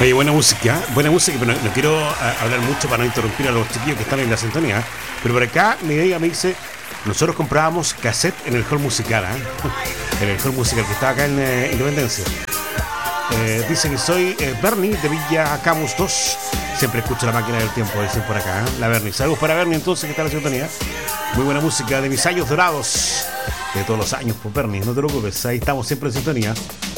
Oye, buena música, pero no quiero hablar mucho para no interrumpir a los chiquillos que están en la sintonía. Pero por acá mi amiga me dice, nosotros comprábamos cassette en el hall musical, en el hall musical que está acá en Independencia. Dice que soy Bernie de Villa Camus 2. Siempre escucho la máquina del tiempo, dicen por acá, la Bernie. Saludos para Bernie entonces, que está en la sintonía. Muy buena música de mis años dorados. De todos los años, pues Bernie, no te preocupes, ahí estamos siempre en sintonía.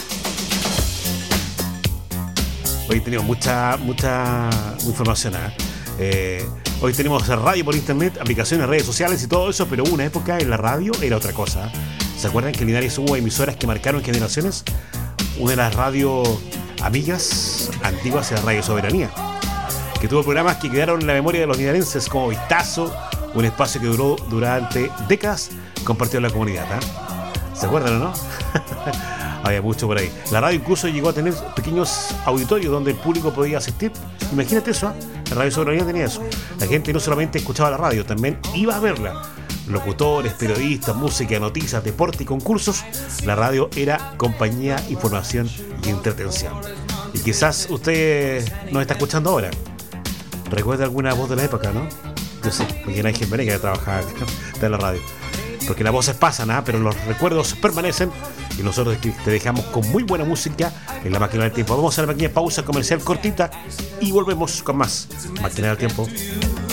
Hoy tenemos mucha información. Hoy tenemos radio por internet, aplicaciones, redes sociales y todo eso, pero hubo una época en la radio era otra cosa. ¿Se acuerdan que en Linares hubo emisoras que marcaron generaciones? Una de las radios amigas antiguas era Radio Soberanía, que tuvo programas que quedaron en la memoria de los linarenses, como Vistazo, un espacio que duró durante décadas compartido en la comunidad. ¿Se acuerdan o no? Había mucho por ahí. La radio incluso llegó a tener pequeños auditorios donde el público podía asistir. Imagínate eso, La Radio Soberanía tenía eso. La gente no solamente escuchaba la radio, también iba a verla. Locutores, periodistas, música, noticias, deporte y concursos. La radio era compañía, información y entretención. Y quizás usted nos está escuchando ahora. ¿Recuerda alguna voz de la época, no? Yo sé, porque no hay gente que trabajaba en la radio. Porque las voces pasan, pero los recuerdos permanecen. Y nosotros te dejamos con muy buena música en la máquina del tiempo. Vamos a hacer una pequeña pausa comercial cortita y volvemos con más Máquina del Tiempo.